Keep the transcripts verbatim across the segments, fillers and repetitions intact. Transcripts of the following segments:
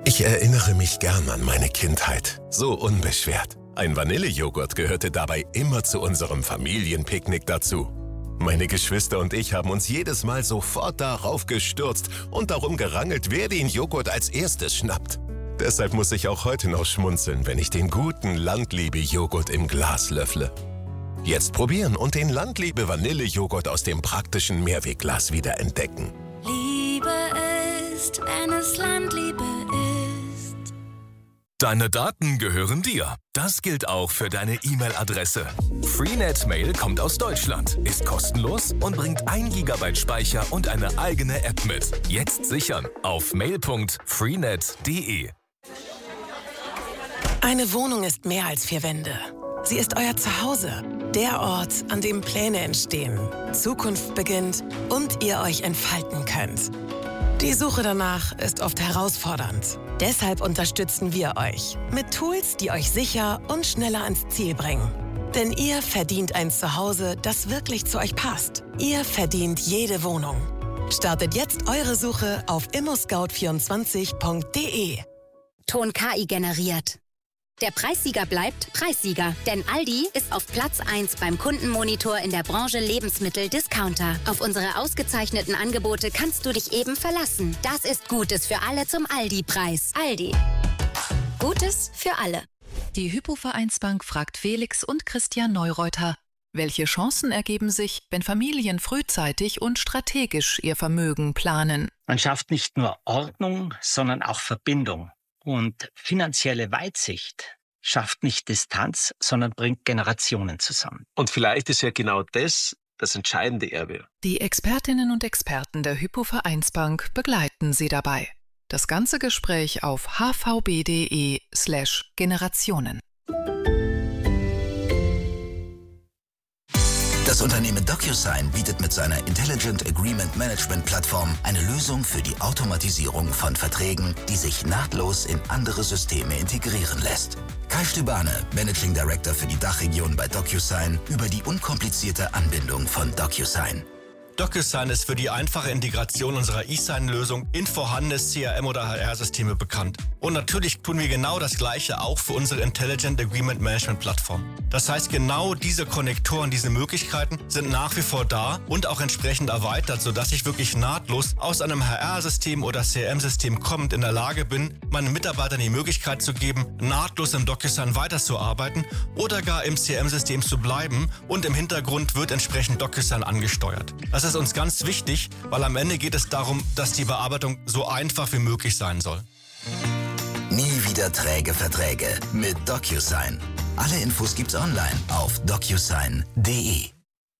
Ich erinnere mich gern an meine Kindheit. So unbeschwert. Ein Vanillejoghurt gehörte dabei immer zu unserem Familienpicknick dazu. Meine Geschwister und ich haben uns jedes Mal sofort darauf gestürzt und darum gerangelt, wer den Joghurt als erstes schnappt. Deshalb muss ich auch heute noch schmunzeln, wenn ich den guten Landliebe-Joghurt im Glas löffle. Jetzt probieren und den Landliebe-Vanillejoghurt aus dem praktischen Mehrwegglas wieder entdecken. Liebe ist, wenn es Landliebe ist. Deine Daten gehören dir. Das gilt auch für deine E-Mail-Adresse. Freenet Mail kommt aus Deutschland, ist kostenlos und bringt ein Gigabyte Speicher und eine eigene App mit. Jetzt sichern auf mail punkt freenet punkt de. Eine Wohnung ist mehr als vier Wände. Sie ist euer Zuhause. Der Ort, an dem Pläne entstehen, Zukunft beginnt und ihr euch entfalten könnt. Die Suche danach ist oft herausfordernd. Deshalb unterstützen wir euch mit Tools, die euch sicher und schneller ans Ziel bringen. Denn ihr verdient ein Zuhause, das wirklich zu euch passt. Ihr verdient jede Wohnung. Startet jetzt eure Suche auf immoscout vierundzwanzig punkt de. Ton K I generiert. Der Preissieger bleibt Preissieger, denn Aldi ist auf Platz eins beim Kundenmonitor in der Branche Lebensmittel-Discounter. Auf unsere ausgezeichneten Angebote kannst du dich eben verlassen. Das ist Gutes für alle zum Aldi-Preis. Aldi. Gutes für alle. Die Hypo-Vereinsbank fragt Felix und Christian Neureuter, welche Chancen ergeben sich, wenn Familien frühzeitig und strategisch ihr Vermögen planen? Man schafft nicht nur Ordnung, sondern auch Verbindung. Und finanzielle Weitsicht schafft nicht Distanz, sondern bringt Generationen zusammen. Und vielleicht ist ja genau das das entscheidende Erbe. Die Expertinnen und Experten der Hypo-Vereinsbank begleiten Sie dabei. Das ganze Gespräch auf hvb.de slash Generationen. Das Unternehmen DocuSign bietet mit seiner Intelligent Agreement Management Plattform eine Lösung für die Automatisierung von Verträgen, die sich nahtlos in andere Systeme integrieren lässt. Kai Stübane, Managing Director für die Dachregion bei DocuSign, über die unkomplizierte Anbindung von DocuSign. DocuSign ist für die einfache Integration unserer eSign-Lösung in vorhandene C R M- oder H R-Systeme bekannt. Und natürlich tun wir genau das Gleiche auch für unsere Intelligent Agreement Management Plattform. Das heißt, genau diese Konnektoren, diese Möglichkeiten sind nach wie vor da und auch entsprechend erweitert, sodass ich wirklich nahtlos aus einem H R-System oder C R M-System kommend in der Lage bin, meinen Mitarbeitern die Möglichkeit zu geben, nahtlos im DocuSign weiterzuarbeiten oder gar im C R M-System zu bleiben und im Hintergrund wird entsprechend DocuSign angesteuert. Das ist uns ganz wichtig, weil am Ende geht es darum, dass die Bearbeitung so einfach wie möglich sein soll. Nie wieder träge Verträge mit DocuSign. Alle Infos gibt's online auf docusign punkt de.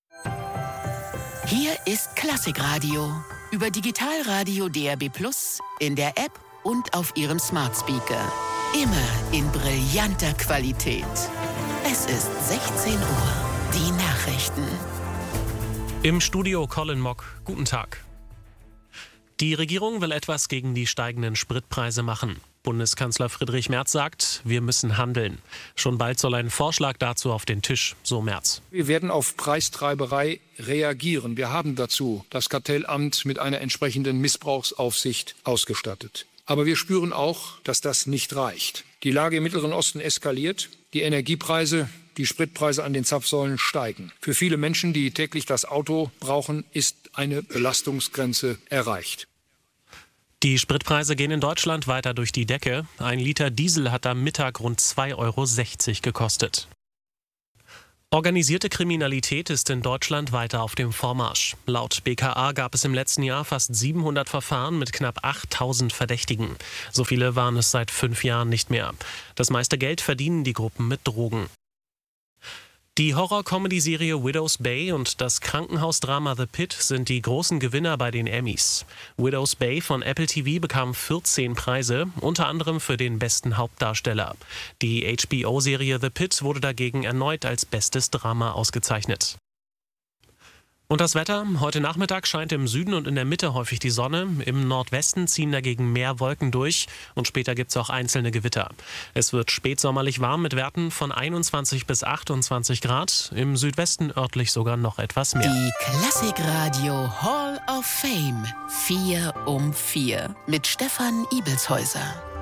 Hier ist Klassikradio über Digitalradio D A B plus, in der App und auf Ihrem Smart Speaker. Immer in brillanter Qualität. Es ist sechzehn Uhr. Die Nachrichten. Im Studio Colin Mock. Guten Tag. Die Regierung will etwas gegen die steigenden Spritpreise machen. Bundeskanzler Friedrich Merz sagt, wir müssen handeln. Schon bald soll ein Vorschlag dazu auf den Tisch, so Merz. Wir werden auf Preistreiberei reagieren. Wir haben dazu das Kartellamt mit einer entsprechenden Missbrauchsaufsicht ausgestattet. Aber wir spüren auch, dass das nicht reicht. Die Lage im Mittleren Osten eskaliert. Die Energiepreise, die Spritpreise an den Zapfsäulen steigen. Für viele Menschen, die täglich das Auto brauchen, ist eine Belastungsgrenze erreicht. Die Spritpreise gehen in Deutschland weiter durch die Decke. Ein Liter Diesel hat am Mittag rund zwei Euro sechzig gekostet. Organisierte Kriminalität ist in Deutschland weiter auf dem Vormarsch. Laut B K A gab es im letzten Jahr fast siebenhundert Verfahren mit knapp achttausend Verdächtigen. So viele waren es seit fünf Jahren nicht mehr. Das meiste Geld verdienen die Gruppen mit Drogen. Die Horror-Comedy-Serie Widow's Bay und das Krankenhausdrama The Pit sind die großen Gewinner bei den Emmys. Widow's Bay von Apple T V bekam vierzehn Preise, unter anderem für den besten Hauptdarsteller. Die H B O-Serie The Pit wurde dagegen erneut als bestes Drama ausgezeichnet. Und das Wetter? Heute Nachmittag scheint im Süden und in der Mitte häufig die Sonne. Im Nordwesten ziehen dagegen mehr Wolken durch und später gibt es auch einzelne Gewitter. Es wird spätsommerlich warm mit Werten von einundzwanzig bis achtundzwanzig Grad. Im Südwesten örtlich sogar noch etwas mehr. Die Klassikradio Hall of Fame. Vier um vier mit Stefan Ibelshäuser.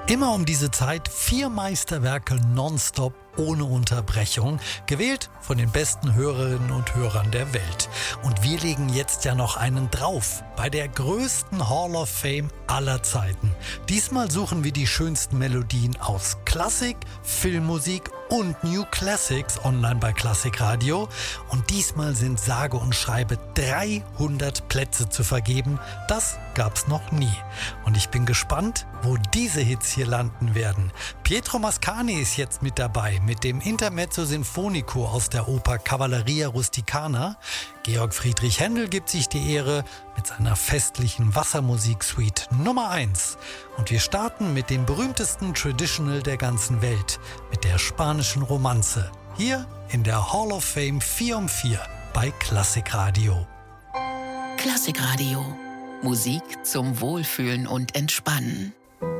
Immer um diese Zeit vier Meisterwerke nonstop ohne Unterbrechung, gewählt von den besten Hörerinnen und Hörern der Welt. Und wir legen jetzt ja noch einen drauf bei der größten Hall of Fame aller Zeiten. Diesmal suchen wir die schönsten Melodien aus Klassik, Filmmusik und New Classics online bei Klassik Radio. Und diesmal sind sage und schreibe dreihundert Plätze zu vergeben. Das gab's noch nie. Und ich bin gespannt, wo diese Hits hier landen werden. Pietro Mascagni ist jetzt mit dabei mit dem Intermezzo Sinfonico aus der Oper Cavalleria Rusticana. Georg Friedrich Händel gibt sich die Ehre mit seiner festlichen Wassermusiksuite Nummer eins. Und wir starten mit dem berühmtesten Traditional der ganzen Welt, mit der spanischen Romanze. Hier in der Hall of Fame vier um vier bei Klassik Radio. Klassik Radio. Musik zum Wohlfühlen und Entspannen.